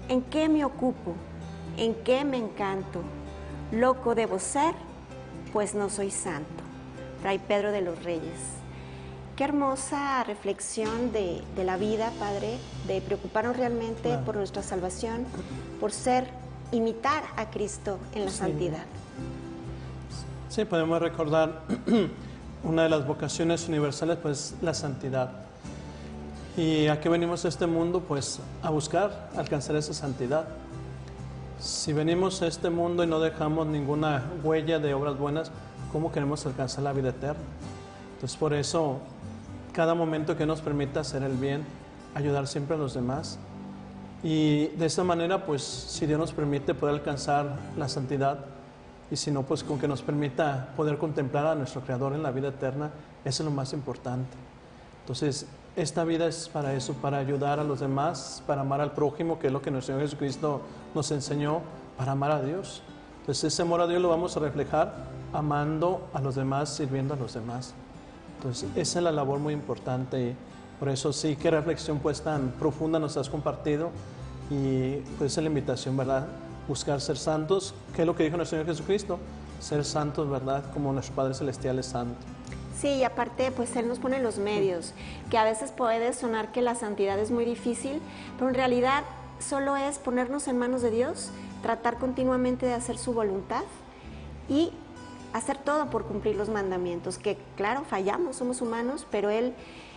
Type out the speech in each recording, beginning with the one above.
¿En qué me ocupo? ¿En qué me encanto? Loco debo ser, pues no soy santo. Fray Pedro de los Reyes. Qué hermosa reflexión de la vida, Padre, de preocuparnos realmente por nuestra salvación, por imitar a Cristo en la santidad. Sí, podemos recordar una de las vocaciones universales, pues la santidad. ¿Y a qué venimos a este mundo? Pues a buscar alcanzar esa santidad. Si venimos a este mundo y no dejamos ninguna huella de obras buenas, ¿cómo queremos alcanzar la vida eterna? Entonces, por eso, cada momento que nos permita hacer el bien, ayudar siempre a los demás. Y de esa manera, pues, si Dios nos permite poder alcanzar la santidad, y si no, pues con que nos permita poder contemplar a nuestro Creador en la vida eterna, eso es lo más importante. Entonces, esta vida es para eso, para ayudar a los demás, para amar al prójimo, que es lo que nuestro Señor Jesucristo nos enseñó, para amar a Dios. Entonces, ese amor a Dios lo vamos a reflejar amando a los demás, sirviendo a los demás. Entonces, esa es la labor muy importante, y por eso sí, qué reflexión pues tan profunda nos has compartido, y pues esa es la invitación, ¿verdad? Buscar ser santos, que es lo que dijo nuestro Señor Jesucristo, ser santos, ¿verdad? Como nuestro Padre Celestial es santo. Sí, y aparte, pues Él nos pone los medios, que a veces puede sonar que la santidad es muy difícil, pero en realidad solo es ponernos en manos de Dios, tratar continuamente de hacer su voluntad y hacer todo por cumplir los mandamientos, que claro, fallamos, somos humanos, pero Él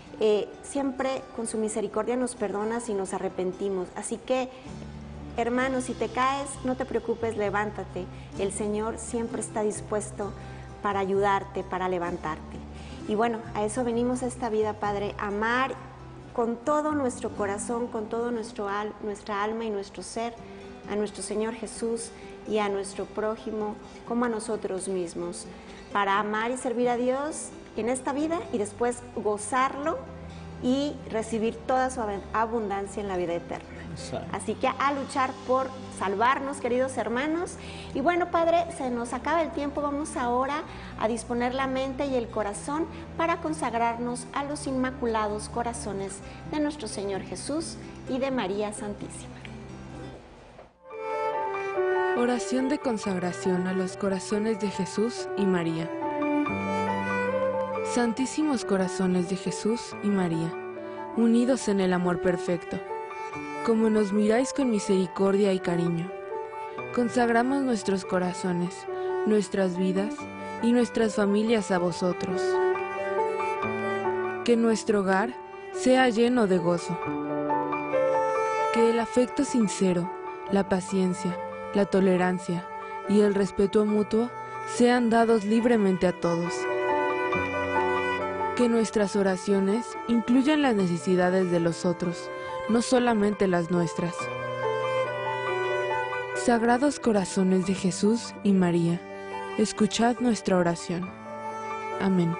siempre con su misericordia nos perdona si nos arrepentimos. Así que, hermano, si te caes, no te preocupes, levántate. El Señor siempre está dispuesto para ayudarte, para levantarte. Y bueno, a eso venimos a esta vida, Padre, amar con todo nuestro corazón, con todo nuestra alma y nuestro ser, a nuestro Señor Jesús y a nuestro prójimo como a nosotros mismos, para amar y servir a Dios en esta vida y después gozarlo y recibir toda su abundancia en la vida eterna. Exacto. Así que a luchar por salvarnos, queridos hermanos. Y bueno, Padre, se nos acaba el tiempo. Vamos ahora a disponer la mente y el corazón para consagrarnos a los inmaculados corazones de nuestro Señor Jesús y de María Santísima. Oración de consagración a los corazones de Jesús y María. Santísimos corazones de Jesús y María, unidos en el amor perfecto, como nos miráis con misericordia y cariño, consagramos nuestros corazones, nuestras vidas y nuestras familias a vosotros. Que nuestro hogar sea lleno de gozo. Que el afecto sincero, la paciencia, la tolerancia y el respeto mutuo sean dados libremente a todos. Que nuestras oraciones incluyan las necesidades de los otros, no solamente las nuestras. Sagrados corazones de Jesús y María, escuchad nuestra oración. Amén.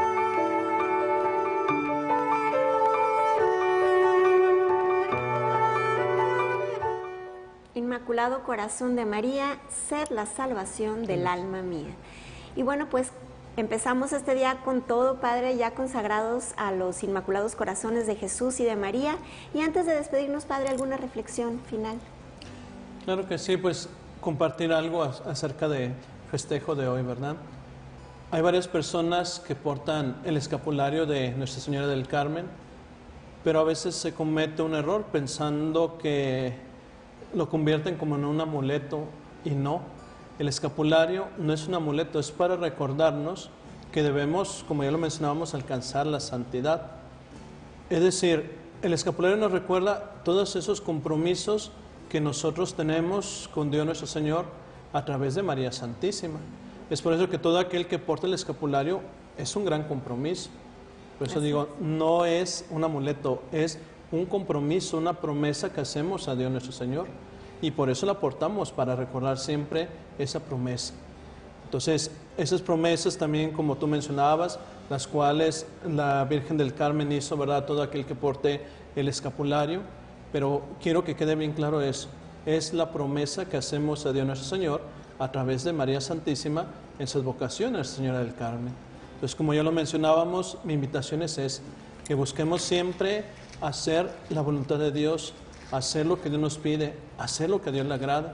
Inmaculado Corazón de María, sed la salvación del alma mía. Y bueno, pues empezamos este día con todo, Padre, ya consagrados a los Inmaculados Corazones de Jesús y de María. Y antes de despedirnos, Padre, ¿alguna reflexión final? Claro que sí, pues compartir algo acerca del festejo de hoy, ¿verdad? Hay varias personas que portan el escapulario de Nuestra Señora del Carmen, pero a veces se comete un error pensando que lo convierten como en un amuleto, y no. El escapulario no es un amuleto, es para recordarnos que debemos, como ya lo mencionábamos, alcanzar la santidad. Es decir, el escapulario nos recuerda todos esos compromisos que nosotros tenemos con Dios nuestro Señor a través de María Santísima. Es por eso que todo aquel que porta el escapulario es un gran compromiso. Por eso digo, no es un amuleto, es un compromiso, una promesa que hacemos a Dios nuestro Señor, y por eso la portamos, para recordar siempre esa promesa. Entonces, esas promesas también, como tú mencionabas, las cuales la Virgen del Carmen hizo, ¿verdad?, todo aquel que porte el escapulario, pero quiero que quede bien claro eso, es la promesa que hacemos a Dios nuestro Señor a través de María Santísima en sus vocaciones, Señora del Carmen. Entonces, como ya lo mencionábamos, mi invitación es que busquemos siempre hacer la voluntad de Dios hacer lo que Dios nos pide, hacer lo que a Dios le agrada.